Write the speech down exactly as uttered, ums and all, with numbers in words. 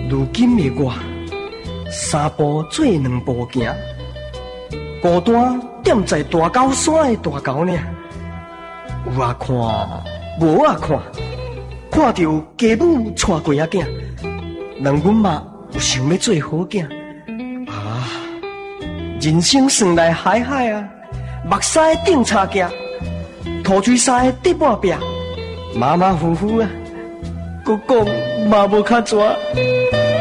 如今的我，三步做两步行，孤单踮在大高山的大高岭，有啊看，无啊看，看到家母带过仔囝，让阮嘛有想要做好囝。啊，人生算来海海啊，目屎顶擦镜，土水衫滴半壁，马马虎虎啊，搁讲嘛无较蛇。